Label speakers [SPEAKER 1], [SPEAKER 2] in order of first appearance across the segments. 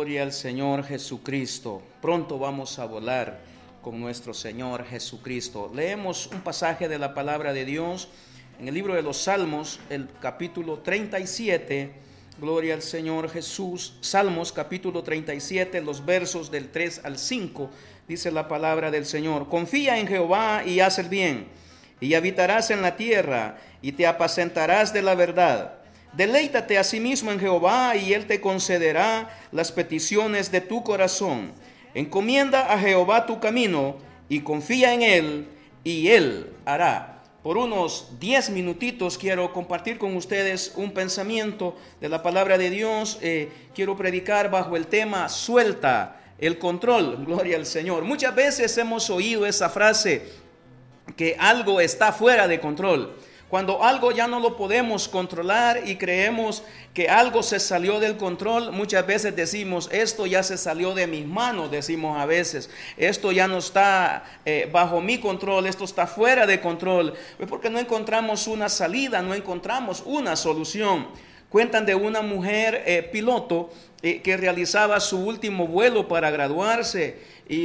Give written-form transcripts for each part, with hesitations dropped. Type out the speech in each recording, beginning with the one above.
[SPEAKER 1] Gloria al Señor Jesucristo. Pronto vamos a volar con nuestro Señor Jesucristo. Leemos un pasaje de la palabra de Dios en el libro de los Salmos, el capítulo 37. Gloria al Señor Jesús. Salmos capítulo 37, los versos del 3 al 5. Dice la palabra del Señor: confía en Jehová y haz el bien, y habitarás en la tierra, y te apacentarás de la verdad. Deleítate asimismo en Jehová, y Él te concederá las peticiones de tu corazón. Encomienda a Jehová tu camino, y confía en Él, y Él hará. Por unos 10 minutitos quiero compartir con ustedes un pensamiento de la palabra de Dios. Quiero predicar bajo el tema: suelta el control. Gloria al Señor. Muchas veces hemos oído esa frase, que algo está fuera de control. Cuando algo ya no lo podemos controlar y creemos que algo se salió del control, muchas veces decimos: esto ya se salió de mis manos, decimos a veces. Esto ya no está bajo mi control, esto está fuera de control. Porque no encontramos una salida, no encontramos una solución. Cuentan de una mujer piloto que realizaba su último vuelo para graduarse.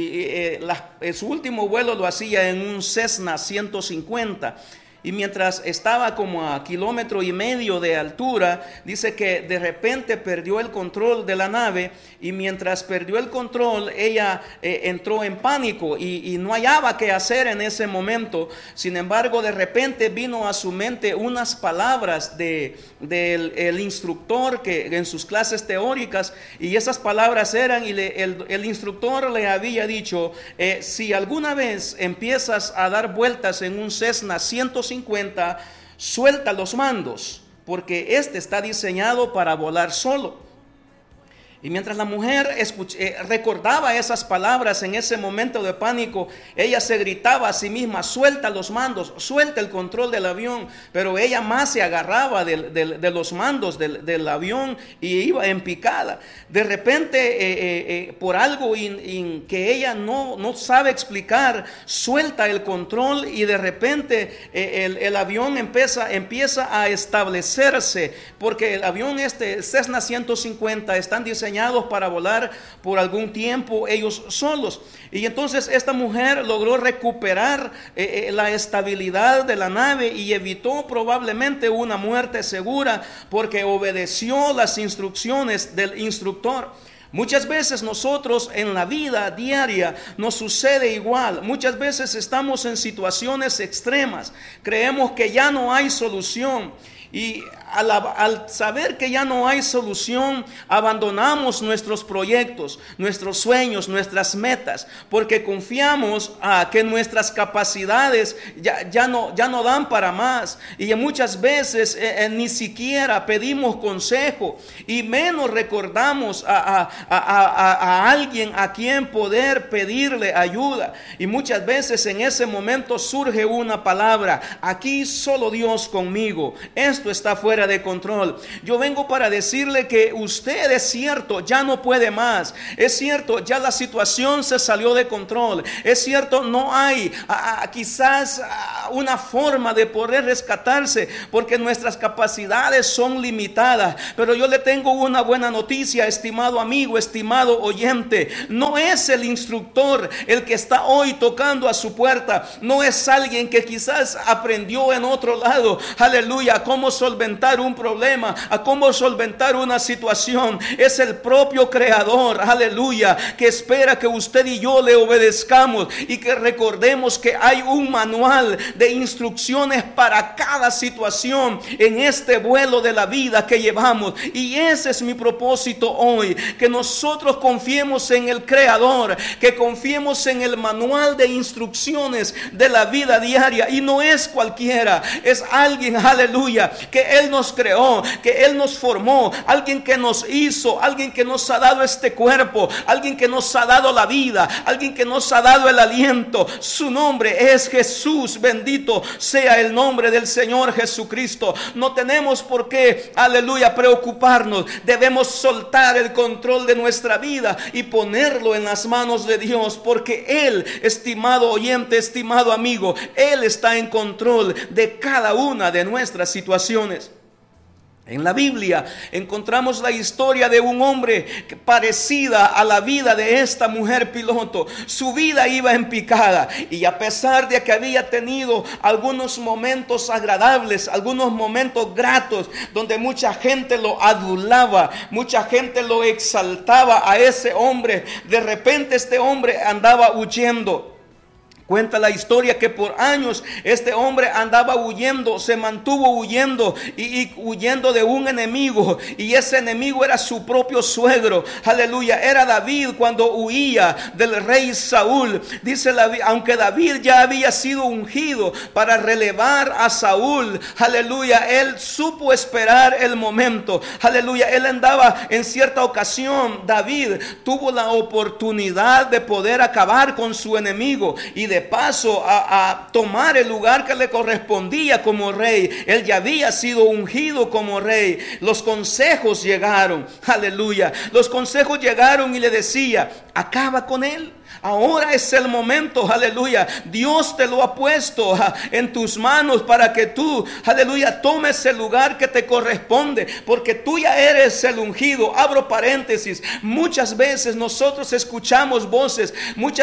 [SPEAKER 1] Su último vuelo lo hacía en un Cessna 150. Y mientras estaba como a 1,5 kilómetros de altura, dice que de repente perdió el control de la nave, y mientras perdió el control, ella entró en pánico y no hallaba qué hacer en ese momento. Sin embargo, de repente vino a su mente unas palabras del instructor que en sus clases teóricas, y esas palabras eran, el instructor le había dicho: si alguna vez empiezas a dar vueltas en un Cessna 150, suelta los mandos, porque este está diseñado para volar solo. Y mientras la mujer recordaba esas palabras en ese momento de pánico, ella se gritaba a sí misma: suelta los mandos, suelta el control del avión. Pero ella más se agarraba de los mandos del avión y iba en picada. De repente, por algo que ella no sabe explicar, suelta el control, y de repente el avión empieza a establecerse, porque el avión Cessna 150 están diseñados para volar por algún tiempo ellos solos. Y entonces esta mujer logró recuperar la estabilidad de la nave y evitó probablemente una muerte segura, porque obedeció las instrucciones del instructor. Muchas veces nosotros en la vida diaria nos sucede igual. Muchas veces estamos en situaciones extremas, creemos que ya no hay solución, y al saber que ya no hay solución, abandonamos nuestros proyectos, nuestros sueños, nuestras metas, porque confiamos que nuestras capacidades ya no dan para más. Y muchas veces ni siquiera pedimos consejo, y menos recordamos a alguien a quien poder pedirle ayuda. Y muchas veces en ese momento surge una palabra: aquí solo Dios conmigo, esto está fuera de control. Yo vengo para decirle que usted, es cierto, ya no puede más. Es cierto, ya la situación se salió de control. Es cierto, no hay quizás una forma de poder rescatarse, porque nuestras capacidades son limitadas. Pero yo le tengo una buena noticia, estimado amigo, estimado oyente. No es el instructor el que está hoy tocando a su puerta. No es alguien que quizás aprendió en otro lado, aleluya, a cómo solventar un problema, a cómo solventar una situación. Es el propio Creador, aleluya, que espera que usted y yo le obedezcamos, y que recordemos que hay un manual de instrucciones para cada situación en este vuelo de la vida que llevamos. Y ese es mi propósito hoy: que nosotros confiemos en el Creador, que confiemos en el manual de instrucciones de la vida diaria. Y no es cualquiera, es alguien, aleluya, que Él nos creó, que Él nos formó, alguien que nos hizo, alguien que nos ha dado este cuerpo, alguien que nos ha dado la vida, alguien que nos ha dado el aliento. Su nombre es Jesús. Bendito sea el nombre del Señor Jesucristo. No tenemos por qué, aleluya, preocuparnos. Debemos soltar el control de nuestra vida y ponerlo en las manos de Dios, porque Él, estimado oyente, estimado amigo, Él está en control de cada una de nuestras situaciones. En la Biblia encontramos la historia de un hombre parecida a la vida de esta mujer piloto. Su vida iba en picada y a pesar de que había tenido algunos momentos agradables, algunos momentos gratos, donde mucha gente lo adulaba, mucha gente lo exaltaba a ese hombre, de repente este hombre andaba huyendo. Cuenta la historia que por años este hombre andaba huyendo, se mantuvo huyendo y huyendo de un enemigo, y ese enemigo era su propio suegro. Aleluya, era David cuando huía del rey Saúl. Dice aunque David ya había sido ungido para relevar a Saúl, aleluya, él supo esperar el momento. Aleluya, él andaba en cierta ocasión, David tuvo la oportunidad de poder acabar con su enemigo y de paso a tomar el lugar que le correspondía como rey. Él ya había sido ungido como rey. Los consejos llegaron, aleluya, los consejos llegaron y le decía: acaba con él. Ahora es el momento, aleluya. Dios te lo ha puesto en tus manos para que tú, aleluya, tomes el lugar que te corresponde, porque tú ya eres el ungido. Abro paréntesis. Muchas veces nosotros escuchamos voces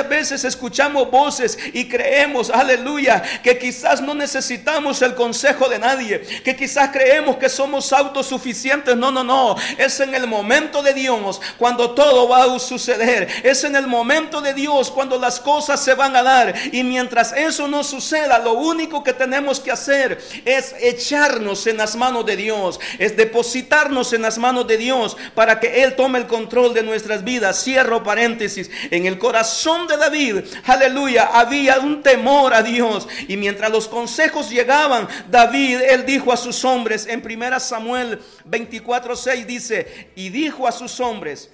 [SPEAKER 1] y creemos, aleluya, que quizás no necesitamos el consejo de nadie, que quizás creemos que somos autosuficientes. No, es en el momento de Dios cuando todo va a suceder. Es en el momento de Dios cuando las cosas se van a dar, y mientras eso no suceda, lo único que tenemos que hacer es echarnos en las manos de Dios, es depositarnos en las manos de Dios para que Él tome el control de nuestras vidas. Cierro paréntesis. En el corazón de David, aleluya, había un temor a Dios, y mientras los consejos llegaban, David, él dijo a sus hombres, en 1 Samuel 24:6 dice: y dijo a sus hombres: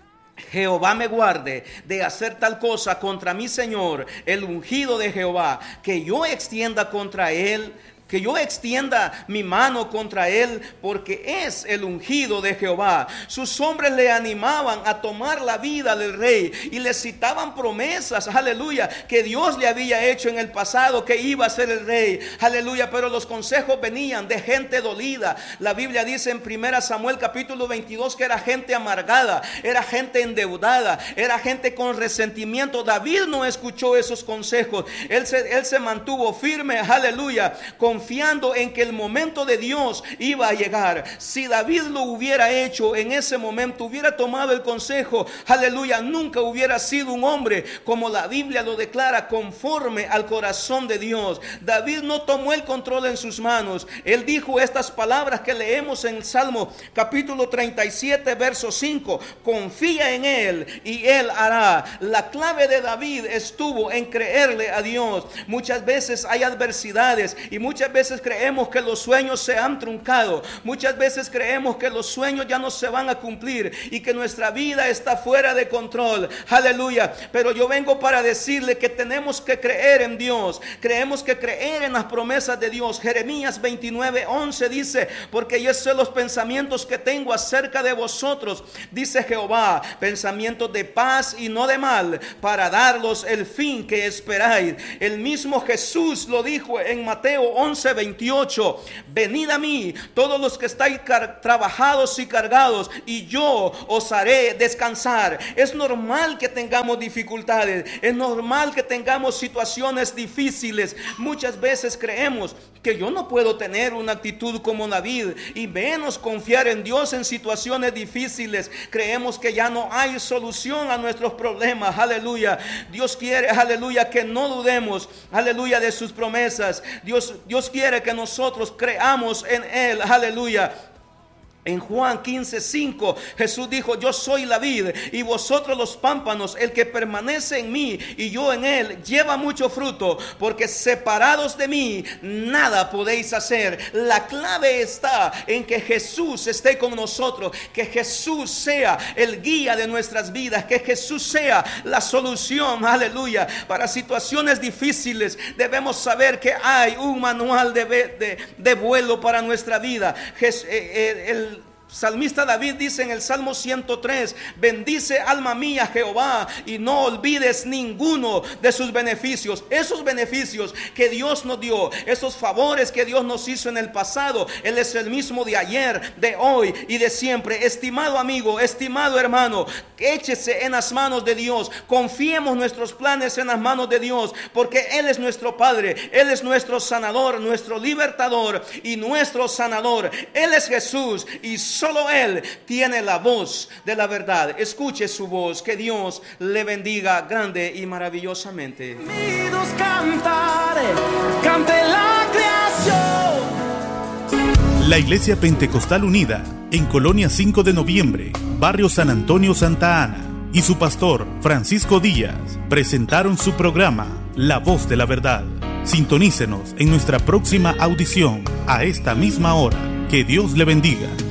[SPEAKER 1] Jehová me guarde de hacer tal cosa contra mi Señor, el ungido de Jehová, que yo extienda contra él, que yo extienda mi mano contra él, porque es el ungido de Jehová. Sus hombres le animaban a tomar la vida del rey y le citaban promesas, aleluya, que Dios le había hecho en el pasado, que iba a ser el rey, aleluya. Pero los consejos venían de gente dolida. La Biblia dice en 1 Samuel capítulo 22 que era gente amargada, era gente endeudada, era gente con resentimiento. David no escuchó esos consejos. Él se mantuvo firme, aleluya, confiando en que el momento de Dios iba a llegar. Si David lo hubiera hecho en ese momento, hubiera tomado el consejo, aleluya, nunca hubiera sido un hombre, como la Biblia lo declara, conforme al corazón de Dios. David no tomó el control en sus manos. Él dijo estas palabras que leemos en Salmo capítulo 37 verso 5: confía en Él y Él hará. La clave de David estuvo en creerle a Dios. Muchas veces hay adversidades y muchas veces creemos que los sueños se han truncado. Muchas veces creemos que los sueños ya no se van a cumplir y que nuestra vida está fuera de control. Aleluya. Pero yo vengo para decirle que tenemos que creer en Dios. Creemos que creer en las promesas de Dios. Jeremías 29:11 dice: porque yo sé los pensamientos que tengo acerca de vosotros, dice Jehová, pensamientos de paz y no de mal, para darlos el fin que esperáis. El mismo Jesús lo dijo en Mateo 11:28: venid a mí todos los que estáis trabajados y cargados, y yo os haré descansar. Es normal que tengamos dificultades, es normal que tengamos situaciones difíciles. Muchas veces creemos que yo no puedo tener una actitud como David, y menos confiar en Dios en situaciones difíciles. Creemos que ya no hay solución a nuestros problemas, aleluya. Dios quiere, aleluya, que no dudemos, aleluya, de sus promesas. Dios quiere que nosotros creamos en Él, aleluya. En Juan 15:5 Jesús dijo: yo soy la vid y vosotros los pámpanos. El que permanece en mí y yo en él lleva mucho fruto, porque separados de mí nada podéis hacer. La clave está en que Jesús esté con nosotros, que Jesús sea el guía de nuestras vidas, que Jesús sea la solución, aleluya, para situaciones difíciles. Debemos saber que hay un manual de vuelo para nuestra vida. salmista David dice en el Salmo 103, bendice alma mía Jehová y no olvides ninguno de sus beneficios. Esos beneficios que Dios nos dio, esos favores que Dios nos hizo en el pasado, Él es el mismo de ayer, de hoy y de siempre. Estimado amigo, estimado hermano, échese en las manos de Dios. Confiemos nuestros planes en las manos de Dios, porque Él es nuestro Padre, Él es nuestro sanador, nuestro libertador y nuestro sanador. Él es Jesús y solo Él tiene la voz de la verdad. Escuche su voz. Que Dios le bendiga grande y maravillosamente.
[SPEAKER 2] Cante la creación.
[SPEAKER 3] La Iglesia Pentecostal Unida, en Colonia 5 de Noviembre, Barrio San Antonio, Santa Ana, y su pastor, Francisco Díaz, presentaron su programa, La Voz de la Verdad. Sintonícenos en nuestra próxima audición, a esta misma hora. Que Dios le bendiga.